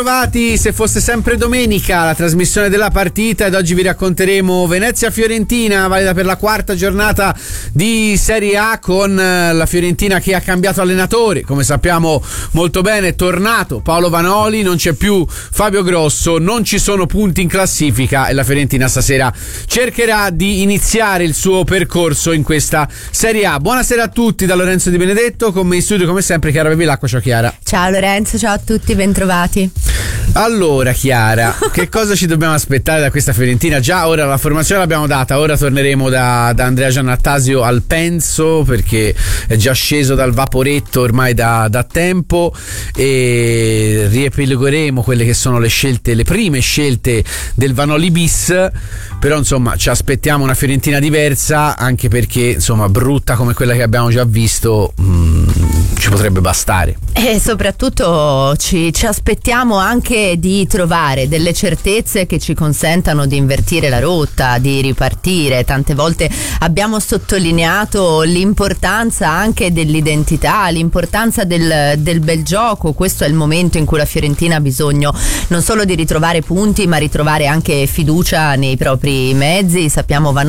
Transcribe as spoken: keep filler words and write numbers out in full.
Trovati, se fosse sempre domenica, la trasmissione della partita, ed oggi vi racconteremo Venezia-Fiorentina, valida per la quarta giornata di Serie A, con la Fiorentina che ha cambiato allenatore, come sappiamo molto bene. È tornato Paolo Vanoli, non c'è più Fabio Grosso, non ci sono punti in classifica e la Fiorentina stasera cercherà di iniziare il suo percorso in questa Serie A. Buonasera a tutti da Lorenzo Di Benedetto, con me in studio come sempre Chiara Bevilacqua. Ciao Chiara. Ciao Lorenzo, ciao a tutti, bentrovati. Allora Chiara, che cosa ci dobbiamo aspettare da questa Fiorentina? Già ora la formazione l'abbiamo data, ora torneremo da, da Andrea Giannattasio al Penso, perché è già sceso dal vaporetto ormai da, da tempo, e riepilogheremo quelle che sono le scelte, le prime scelte del Vanoli bis. Però insomma ci aspettiamo una Fiorentina diversa, anche perché insomma brutta come quella che abbiamo già visto mh, ci potrebbe bastare. E soprattutto ci, ci aspettiamo anche di trovare delle certezze che ci consentano di invertire la rotta, di ripartire. Tante volte abbiamo sottolineato l'importanza anche dell'identità, l'importanza del, del bel gioco. Questo è il momento in cui la Fiorentina ha bisogno non solo di ritrovare punti, ma ritrovare anche fiducia nei propri mezzi. Sappiamo